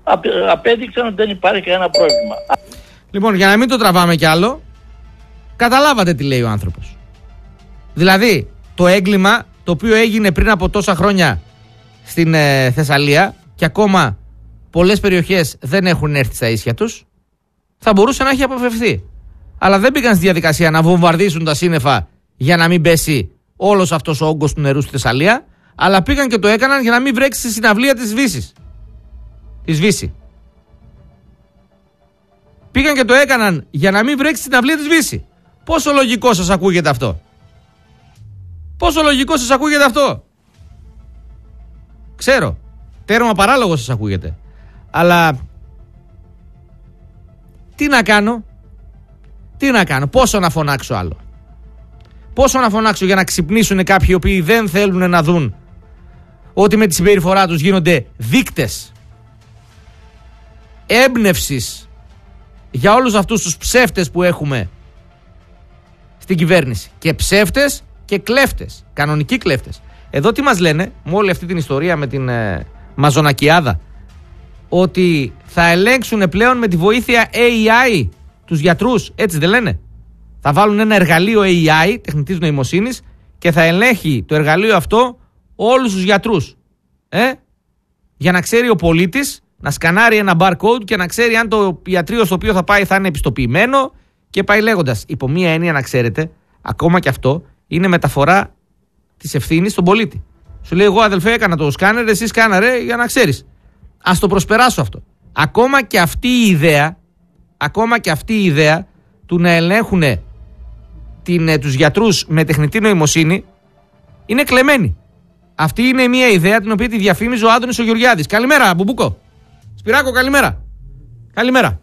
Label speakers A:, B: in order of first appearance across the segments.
A: απέδειξαν ότι δεν υπάρχει κανένα πρόβλημα.
B: Λοιπόν, για να μην το τραβάμε κι άλλο, καταλάβατε τι λέει ο άνθρωπος. Δηλαδή, το έγκλημα το οποίο έγινε πριν από τόσα χρόνια στην Θεσσαλία και ακόμα πολλές περιοχές δεν έχουν έρθει στα ίσια τους, θα μπορούσε να έχει αποφευθεί. Αλλά δεν πήγαν στη διαδικασία να βομβαρδίσουν τα σύννεφα για να μην πέσει όλος αυτός ο όγκος του νερού στη Θεσσαλία, αλλά πήγαν και το έκαναν για να μην βρέξει στη συναυλία της Βύση. Πήγαν και το έκαναν για να μην βρέξει στη συναυλία της Βύση. Πόσο λογικό σας ακούγεται αυτό? Πόσο λογικό σας ακούγεται αυτό? Ξέρω, τέρμα παράλογο σας ακούγεται. Αλλά τι να κάνω? Πόσο να φωνάξω άλλο? Πόσο να φωνάξω για να ξυπνήσουν κάποιοι οι οποίοι δεν θέλουν να δουν ότι με τη συμπεριφορά τους γίνονται δείκτες έμπνευσης για όλους αυτούς τους ψεύτες που έχουμε στην κυβέρνηση. Και ψεύτες και κλέφτες, κανονικοί κλέφτες. Εδώ τι μας λένε με όλη αυτή την ιστορία με την μαζονακιάδα? Ότι θα ελέγξουν πλέον με τη βοήθεια AI τους γιατρούς, έτσι δεν λένε? Θα βάλουν ένα εργαλείο AI, τεχνητής νοημοσύνης, και θα ελέγχει το εργαλείο αυτό όλους τους γιατρούς. Για να ξέρει ο πολίτης, να σκανάρει ένα barcode και να ξέρει αν το ιατρείο στο οποίο θα πάει θα είναι επιστοποιημένο και πάει λέγοντας. Υπό μία έννοια, να ξέρετε, ακόμα και αυτό είναι μεταφορά της ευθύνης στον πολίτη. Σου λέει, εγώ αδελφέ έκανα το σκάνερ, εσύ σκάναρε για να ξέρεις. Ας το προσπεράσω αυτό. Ακόμα και αυτή η ιδέα του να ελέγχουν τους γιατρούς με τεχνητή νοημοσύνη είναι κλεμμένη. Αυτή είναι μια ιδέα την οποία τη διαφήμιζε ο Άδωνης ο Γεωργιάδης. Καλημέρα, Μπουμπούκο. Σπυράκο, καλημέρα. Καλημέρα.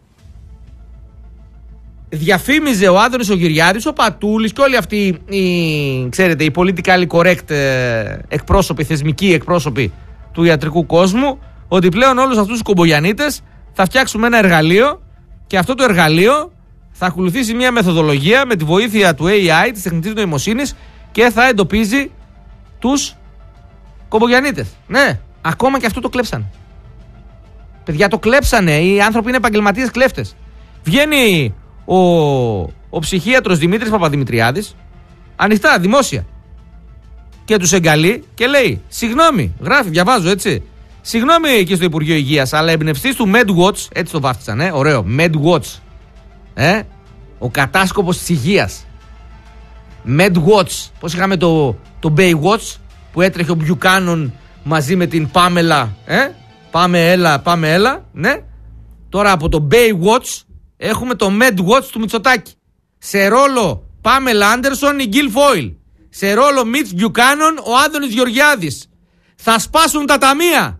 B: Διαφήμιζε ο Άδωνης ο Γεωργιάδης, ο Πατούλης και όλοι αυτοί οι politically correct εκπρόσωποι, θεσμικοί εκπρόσωποι του ιατρικού κόσμου, ότι πλέον όλους αυτούς τους κομπογιανίτες θα φτιάξουμε ένα εργαλείο και αυτό το εργαλείο θα ακολουθήσει μια μεθοδολογία με τη βοήθεια του AI, της τεχνητής νοημοσύνης, και θα εντοπίζει τους κομπογιανίτες. Ναι, ακόμα και αυτό το κλέψανε. Παιδιά, το κλέψανε. Οι άνθρωποι είναι επαγγελματίες κλέφτες. Βγαίνει ο ψυχίατρος Δημήτρης Παπαδημητριάδης, ανοιχτά, δημόσια, και τους εγκαλεί και λέει, συγγνώμη, γράφει, διαβάζω έτσι, συγγνώμη εκεί στο Υπουργείο Υγείας, αλλά εμπνευστής του MedWatch, έτσι το βάφτισαν, ωραίο, MedWatch, ο κατάσκοπος της υγείας, MedWatch, πώς είχαμε το Baywatch που έτρεχε ο Μπιουκάνον μαζί με την Πάμελα, πάμε έλα, ναι. Τώρα από το Baywatch έχουμε το MedWatch του Μητσοτάκη. Σε ρόλο Πάμελα Άντερσον η Γκίλ Φόιλ. Σε ρόλο Μιτς Μπιουκάνον ο Άδωνης Γεωργιάδης. Θα σπάσουν τα ταμεία.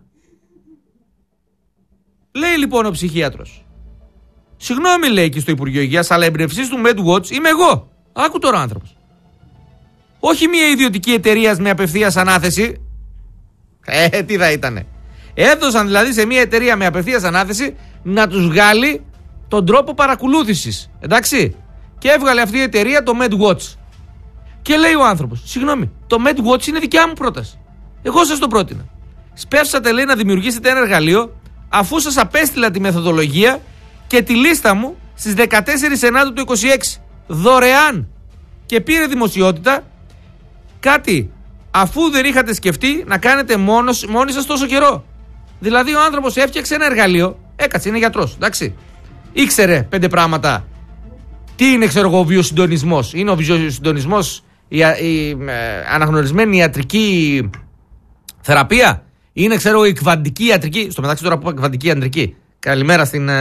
B: Λέει λοιπόν ο ψυχίατρος, συγγνώμη, λέει και στο Υπουργείο Υγείας, αλλά εμπνευστής του MedWatch είμαι εγώ. Άκου τώρα ο άνθρωπος. Όχι μια ιδιωτική εταιρεία με απευθείας ανάθεση. Τι θα ήτανε. Έδωσαν δηλαδή σε μια εταιρεία με απευθείας ανάθεση να τους βγάλει τον τρόπο παρακολούθησης. Εντάξει. Και έβγαλε αυτή η εταιρεία το MedWatch. Και λέει ο άνθρωπος, συγγνώμη, το MedWatch είναι δικιά μου πρόταση. Εγώ σας το πρότεινα. Σπεύσατε, λέει, να δημιουργήσετε ένα εργαλείο, αφού σας απέστειλα τη μεθοδολογία και τη λίστα μου στις 14 Ενάτου του 26. Δωρεάν. Και πήρε δημοσιότητα κάτι αφού δεν είχατε σκεφτεί να κάνετε μόνοι σας τόσο καιρό. Δηλαδή ο άνθρωπος έφτιαξε ένα εργαλείο, έκατσε, είναι γιατρός, εντάξει. Ήξερε 5 πράγματα. Τι είναι, ξέρω εγώ, ο βιοσυντονισμός? Είναι ο βιοσυντονισμός η αναγνωρισμένη ιατρική θεραπεία? Είναι, ξέρω, η κβαντική ιατρική? Στο μεταξύ τώρα που είπα κβαντική ιατρική. Καλημέρα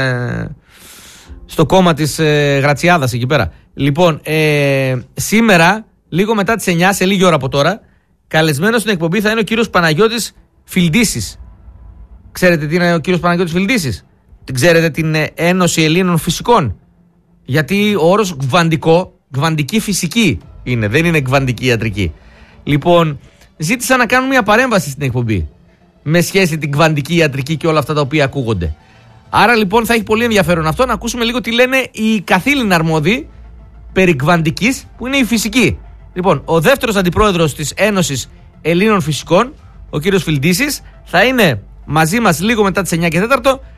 B: στο κόμμα της Γρατσιάδας εκεί πέρα. Λοιπόν, σήμερα, λίγο μετά τις 9, σε λίγη ώρα από τώρα, καλεσμένος στην εκπομπή θα είναι ο κύριος Παναγιώτης Φιλντήσης. Ξέρετε τι είναι ο κύριος Παναγιώτης Φιλντήσης? Την ξέρετε, την Ένωση Ελλήνων Φυσικών? Γιατί ο όρος κβαντική φυσική είναι, δεν είναι κβαντική ιατρική. Λοιπόν, ζήτησα να κάνουν μια παρέμβαση στην εκπομπή με σχέση την κβαντική ιατρική και όλα αυτά τα οποία ακούγονται. Άρα λοιπόν θα έχει πολύ ενδιαφέρον αυτό να ακούσουμε λίγο τι λένε οι καθήλυνα αρμόδιοι περί κβαντικής, που είναι η φυσική. Λοιπόν, ο δεύτερος αντιπρόεδρος της Ένωσης Ελλήνων Φυσικών, ο κύριος Φιλντήσης, θα είναι μαζί μας λίγο μετά τις 9 και 4